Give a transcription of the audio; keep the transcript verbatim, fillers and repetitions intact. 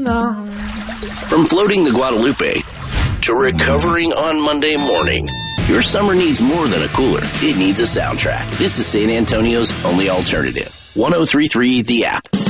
From floating the Guadalupe to recovering on Monday morning, your summer needs more than a cooler. It needs a soundtrack. This is San Antonio's only alternative. one oh three point three The App.